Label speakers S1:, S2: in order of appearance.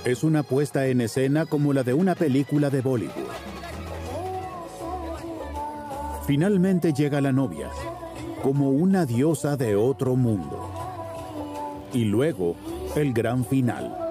S1: Es una puesta en escena como la de una película de Bollywood. Finalmente llega la novia, como una diosa de otro mundo. Y luego, el gran final.